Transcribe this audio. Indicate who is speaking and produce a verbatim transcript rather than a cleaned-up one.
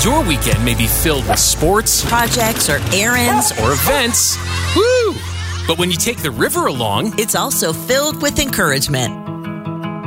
Speaker 1: Your weekend may be filled with sports,
Speaker 2: projects, or errands,
Speaker 1: or events. Woo! But when you take the river along,
Speaker 2: it's also filled with encouragement.